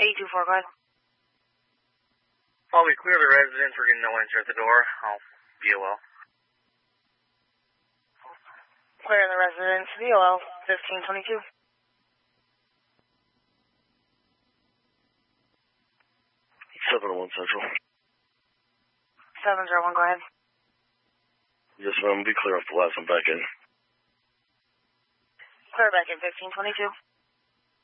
824, go ahead. While we clear the residence, we're getting no answer at the door. I'll BOL. Clear the residence, VOL, 1522. 701 Central. 701, go ahead. Yes, ma'am. Be clear off the last one back in. Clear back in 1522.